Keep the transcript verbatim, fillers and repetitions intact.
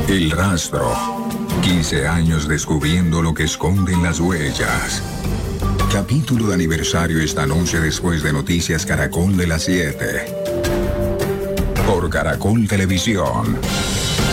El rastro. quince años descubriendo lo que esconden las huellas. Capítulo de aniversario esta noche después de Noticias Caracol de las siete. Por Caracol Televisión.